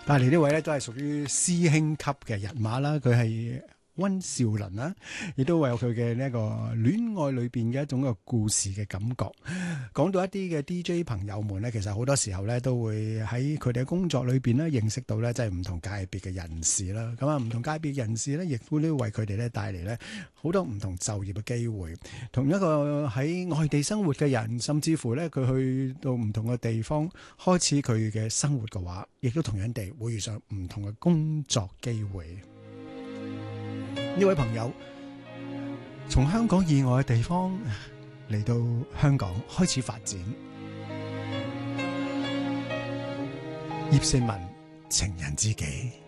帶嚟呢位咧都係屬於師兄級嘅人馬啦，佢係溫兆倫啦，亦都會有佢嘅呢一個戀愛裏邊嘅一種嘅故事嘅感覺。講到一啲嘅 DJ 朋友們呢，其實好多時候呢都會喺佢哋嘅工作裏邊呢認識到呢，即係唔同界別嘅人士啦。咁啊，唔同界別人士呢，亦都為佢哋呢帶嚟呢好多唔同就業嘅機會。同一個喺外地生活嘅人，甚至乎呢，佢去到唔同嘅地方開始佢嘅生活嘅話，亦都同樣地會遇上唔同嘅工作機會。呢位朋友從香港以外嘅地方嚟到香港開始發展。葉倩文情人知己。